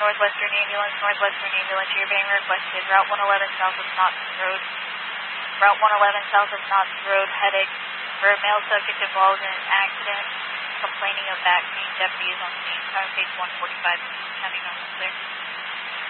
Northwestern Ambulance, you're being requested. Route 111 south of Knott's Road. Route 111 south of Knott's Road, heading for a male subject involved in an accident, complaining of back pain. Deputy is on scene. Time page 145, counting on clear.